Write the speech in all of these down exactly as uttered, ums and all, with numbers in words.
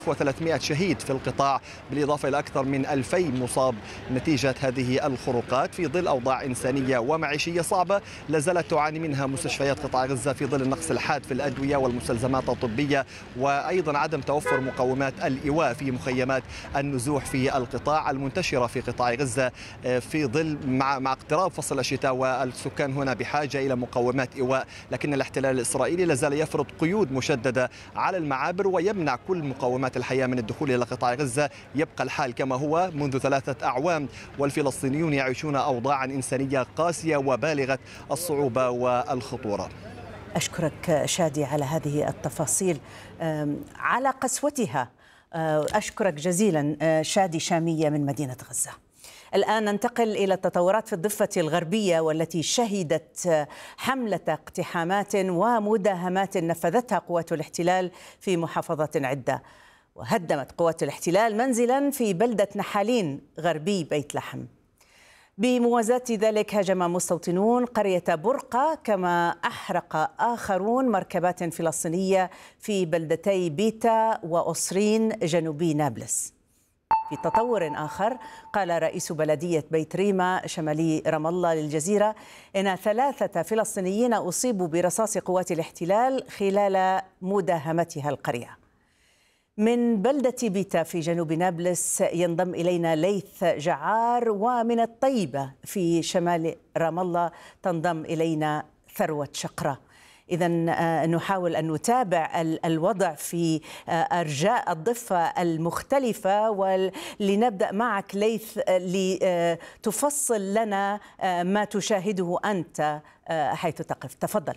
وثلاثمئة شهيد في القطاع، بالإضافة إلى أكثر من ألفين مصاب نتيجة هذه الخروقات في ظل أوضاع إنسانية ومعيشية صعبة لا زالت تعاني منها مستشفيات قطاع غزة في ظل النقص الحاد في الأدوية والمستلزمات الطبية، وأيضا عدم توفر مقومات الإيواء في مخيمات النزوح في القطاع المنتشرة في قطاع غزة في ظل مع مع اقتراب فصل الشتاء، والسكان هنا بحاجة إلى مقومات إيواء، لكن الاحتلال الإسرائيلي لا زال يفرض قيود مشددة على المعابر ويمنع كل مقومات الحياة من الدخول إلى قطاع غزة. يبقى الحال كما هو منذ ثلاثة أعوام، والفلسطينيون يعيشون أوضاعا إنسانية قاسية وبالغة الصعوبة والخطورة. أشكرك شادي على هذه التفاصيل على قسوتها. أشكرك جزيلا شادي شامية من مدينة غزة. الآن ننتقل إلى التطورات في الضفة الغربية، والتي شهدت حملة اقتحامات ومداهمات نفذتها قوات الاحتلال في محافظات عدة، وهدمت قوات الاحتلال منزلا في بلدة نحالين غربي بيت لحم. بموازاة ذلك هاجم مستوطنون قرية برقة، كما أحرق آخرون مركبات فلسطينية في بلدتي بيتا وأسرين جنوبي نابلس. في تطور آخر، قال رئيس بلدية بيت ريما شمالي رام الله للجزيرة إن ثلاثة فلسطينيين أصيبوا برصاص قوات الاحتلال خلال مداهمتها القرية. من بلدة بيتا في جنوب نابلس ينضم إلينا ليث جعار، ومن الطيبة في شمال رام الله تنضم إلينا ثروة شقرة. إذن نحاول أن نتابع الوضع في أرجاء الضفة المختلفة، ولنبدأ معك ليث لتفصل لنا ما تشاهده أنت حيث تقف. تفضل.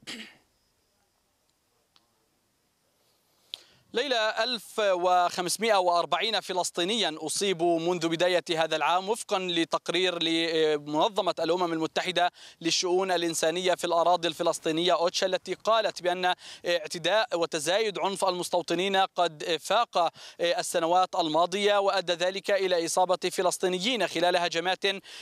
ليلى، ألف وخمسمئة وأربعين فلسطينيا أصيبوا منذ بداية هذا العام وفقا لتقرير لمنظمة الأمم المتحدة للشؤون الإنسانية في الأراضي الفلسطينية أوتشا، التي قالت بأن اعتداء وتزايد عنف المستوطنين قد فاق السنوات الماضية، وأدى ذلك إلى إصابة فلسطينيين خلال هجمات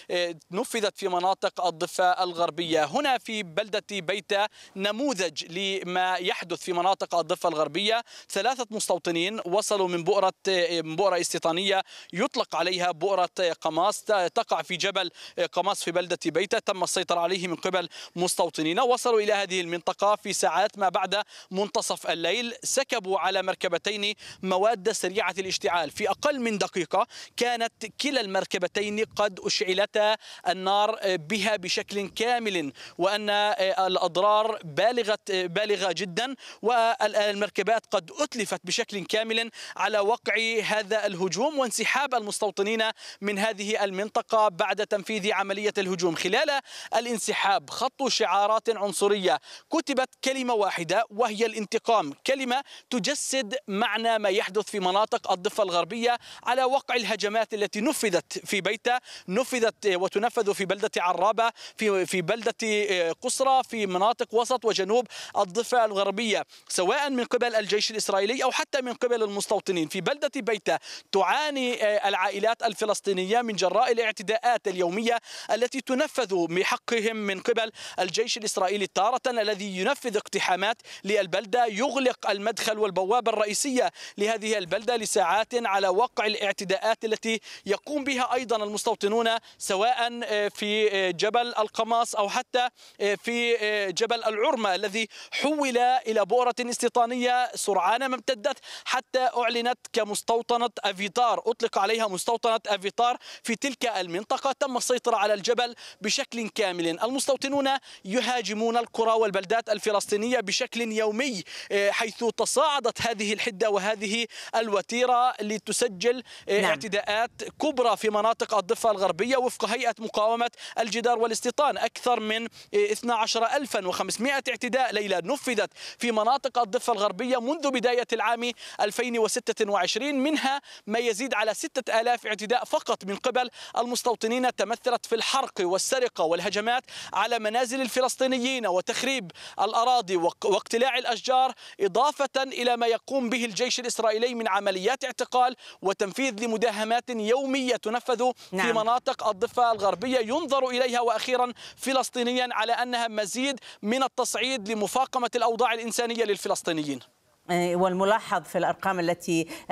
نفذت في مناطق الضفة الغربية. هنا في بلدة بيتا نموذج لما يحدث في مناطق الضفة الغربية. ثلاثة مستوطنين وصلوا من بؤرة من بؤرة استيطانية يطلق عليها بؤرة قماص، تقع في جبل قماص في بلدة بيتا. تم السيطرة عليه من قبل مستوطنين. وصلوا إلى هذه المنطقة في ساعات ما بعد منتصف الليل، سكبوا على مركبتين مواد سريعة الاشتعال. في أقل من دقيقة كانت كلا المركبتين قد أشعلتا النار بها بشكل كامل، وأن الأضرار بالغة بالغة جدا، والمركبات قد أتلفت بشكل كامل على وقع هذا الهجوم وانسحاب المستوطنين من هذه المنطقة بعد تنفيذ عملية الهجوم. خلال الانسحاب خطوا شعارات عنصرية، كتبت كلمة واحدة وهي الانتقام، كلمة تجسد معنى ما يحدث في مناطق الضفة الغربية على وقع الهجمات التي نفذت في بيتا، نفذت وتنفذ في بلدة عرابة، في في بلدة قصرى، في مناطق وسط وجنوب الضفة الغربية، سواء من قبل الجيش الإسرائيلي أو حتى من قبل المستوطنين. في بلدة بيتا تعاني العائلات الفلسطينية من جراء الاعتداءات اليومية التي تنفذ بحقهم من قبل الجيش الإسرائيلي، تارة الذي ينفذ اقتحامات للبلدة، يغلق المدخل والبوابة الرئيسية لهذه البلدة لساعات على وقع الاعتداءات التي يقوم بها أيضا المستوطنون، سواء في جبل القماص أو حتى في جبل العرمة الذي حول إلى بؤرة استيطانية سرعان ما امتدت حتى أعلنت كمستوطنة أفيتار، أطلق عليها مستوطنة أفيتار في تلك المنطقة. تم السيطرة على الجبل بشكل كامل. المستوطنون يهاجمون القرى والبلدات الفلسطينية بشكل يومي، حيث تصاعدت هذه الحدة وهذه الوتيرة لتسجل نعم. اعتداءات كبرى في مناطق الضفة الغربية. وفق هيئة مقاومة الجدار والاستيطان، أكثر من اثني عشر ألفا وخمسمئة اعتداء ليلة نفذت في مناطق الضفة الغربية منذ بداية العام ألفين وستة وعشرين، منها ما يزيد على ستة آلاف اعتداء فقط من قبل المستوطنين، تمثلت في الحرق والسرقة والهجمات على منازل الفلسطينيين وتخريب الأراضي واقتلاع الأشجار، إضافة إلى ما يقوم به الجيش الإسرائيلي من عمليات اعتقال وتنفيذ لمداهمات يومية تنفذ نعم. في مناطق الضفة الغربية، ينظر إليها وأخيرا فلسطينيا على أنها مزيد من التصعيد لمفاقمة الأوضاع الإنسانية للفلسطينيين. والملاحظ في الأرقام التي